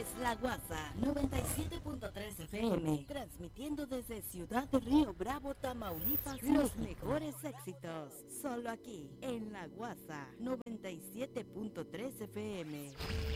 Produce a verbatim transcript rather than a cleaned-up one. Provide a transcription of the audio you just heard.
es La Guasa noventa y siete punto tres F M, transmitiendo desde Ciudad de Río Bravo, Tamaulipas, los mejores éxitos, solo aquí en La Guasa noventa y siete punto tres F M.